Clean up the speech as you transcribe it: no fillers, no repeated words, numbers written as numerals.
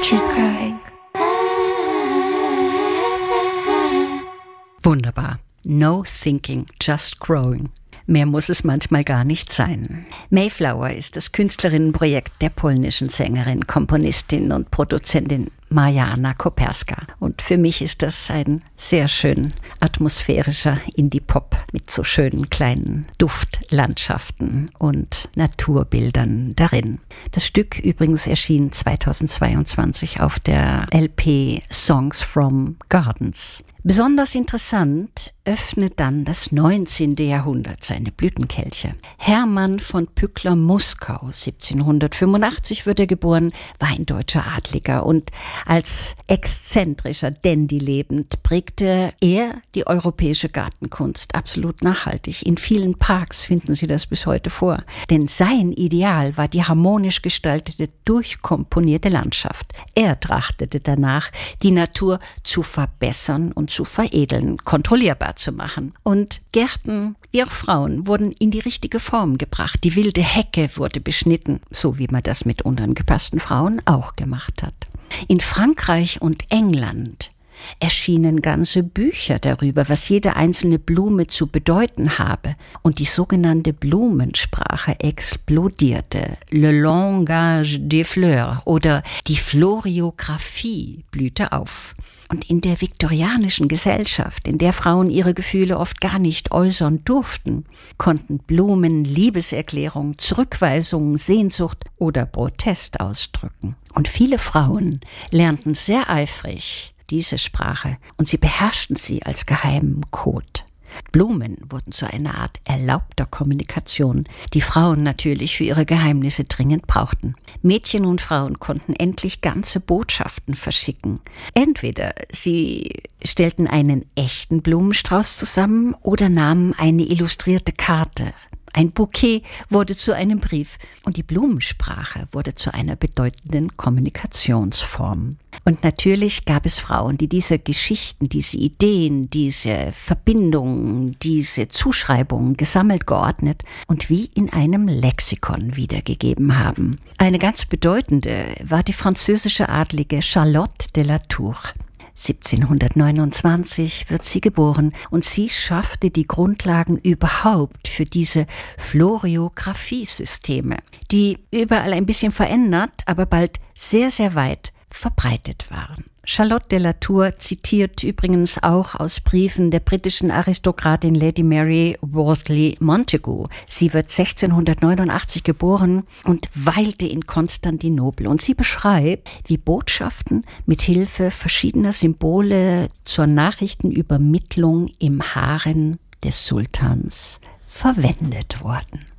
She's crying. Wunderbar. No thinking, just growing. Mehr muss es manchmal gar nicht sein. Mayflower ist das Künstlerinnenprojekt der polnischen Sängerin, Komponistin und Produzentin Marianna Koperska. Und für mich ist das ein sehr schön atmosphärischer Indie-Pop mit so schönen kleinen Duftlandschaften und Naturbildern darin. Das Stück übrigens erschien 2022 auf der LP Songs from Gardens. Besonders interessant öffnet dann das 19. Jahrhundert seine Blütenkelche. Hermann von Pückler-Muskau, 1785 wird er geboren, war ein deutscher Adliger und als exzentrischer Dandy lebend prägte er die europäische Gartenkunst absolut nachhaltig. In vielen Parks finden Sie das bis heute vor. Denn sein Ideal war die harmonisch gestaltete, durchkomponierte Landschaft. Er trachtete danach, die Natur zu verbessern und zu veredeln, kontrollierbar zu machen. Und Gärten, wie auch Frauen, wurden in die richtige Form gebracht. Die wilde Hecke wurde beschnitten, so wie man das mit unangepassten Frauen auch gemacht hat. In Frankreich und England erschienen ganze Bücher darüber, was jede einzelne Blume zu bedeuten habe. Und die sogenannte Blumensprache explodierte. Le langage des fleurs oder die Floriographie blühte auf. Und in der viktorianischen Gesellschaft, in der Frauen ihre Gefühle oft gar nicht äußern durften, konnten Blumen Liebeserklärung, Zurückweisung, Sehnsucht oder Protest ausdrücken. Und viele Frauen lernten sehr eifrig diese Sprache und sie beherrschten sie als geheimen Code. Blumen wurden zu einer Art erlaubter Kommunikation, die Frauen natürlich für ihre Geheimnisse dringend brauchten. Mädchen und Frauen konnten endlich ganze Botschaften verschicken. Entweder sie stellten einen echten Blumenstrauß zusammen oder nahmen eine illustrierte Karte. Ein Bouquet wurde zu einem Brief und die Blumensprache wurde zu einer bedeutenden Kommunikationsform. Und natürlich gab es Frauen, die diese Geschichten, diese Ideen, diese Verbindungen, diese Zuschreibungen gesammelt, geordnet und wie in einem Lexikon wiedergegeben haben. Eine ganz bedeutende war die französische Adlige Charlotte de la Tour. 1729 wird sie geboren und sie schaffte die Grundlagen überhaupt für diese Floriographie-Systeme, die überall ein bisschen verändert, aber bald sehr, sehr weit verbreitet waren. Charlotte de la Tour zitiert übrigens auch aus Briefen der britischen Aristokratin Lady Mary Wortley Montagu. Sie wird 1689 geboren und weilte in Konstantinopel. Und sie beschreibt, wie Botschaften mit Hilfe verschiedener Symbole zur Nachrichtenübermittlung im Harem des Sultans verwendet wurden.